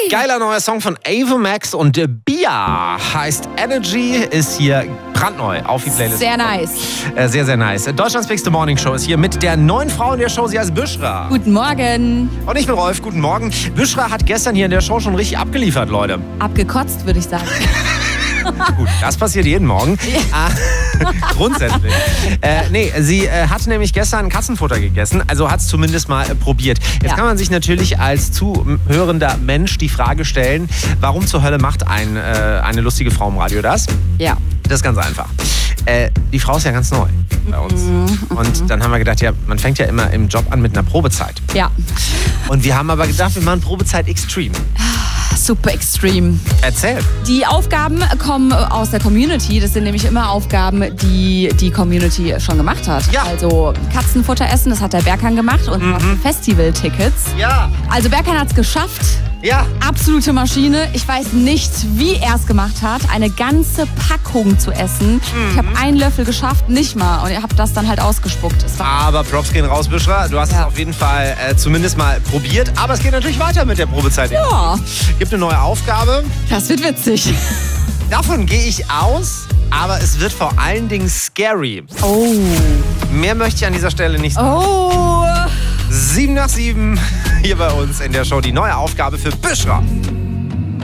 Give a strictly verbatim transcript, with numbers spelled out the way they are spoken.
Geiler neuer Song von Ava Max und Bia heißt Energy, ist hier brandneu auf die Playlist. Sehr nice. Äh, sehr, sehr nice. Deutschlands Bigste Morning Show ist hier mit der neuen Frau in der Show. Sie heißt Büschra. Guten Morgen. Und ich bin Rolf. Guten Morgen. Büschra hat gestern hier in der Show schon richtig abgeliefert, Leute. Abgekotzt, würde ich sagen. Gut, das passiert jeden Morgen. Ja. Grundsätzlich. Äh, nee, sie äh, hat nämlich gestern Katzenfutter gegessen, also hat es zumindest mal äh, probiert. Jetzt Ja. kann man sich natürlich als zuhörender Mensch die Frage stellen, warum zur Hölle macht ein, äh, eine lustige Frau im Radio das? Ja. Das ist ganz einfach. Äh, die Frau ist ja ganz neu bei uns. Und dann haben wir gedacht, ja, man fängt ja immer im Job an mit einer Probezeit. Ja. Und wir haben aber gedacht, wir machen Probezeit Extreme. Super extreme. Erzähl. Die Aufgaben kommen aus der Community. Das sind nämlich immer Aufgaben, die die Community schon gemacht hat. Ja. Also Katzenfutter essen, das hat der Berkan gemacht. Und mhm. Festival-Tickets. Ja. Also Berkan hat es geschafft. Ja. Absolute Maschine. Ich weiß nicht, wie er es gemacht hat, eine ganze Packung zu essen. Mhm. Ich habe einen Löffel geschafft, nicht mal. Und ich habe das dann halt ausgespuckt. Es war Aber Props gehen raus, Büschra. Du hast Ja. es auf jeden Fall äh, zumindest mal probiert. Aber es geht natürlich weiter mit der Probezeit. Ja. Gibt eine neue Aufgabe. Das wird witzig. Davon gehe ich aus. Aber es wird vor allen Dingen scary. Oh. Mehr möchte ich an dieser Stelle nicht sagen. Oh. Sieben nach sieben hier bei uns in der Show. Die neue Aufgabe für Büschra.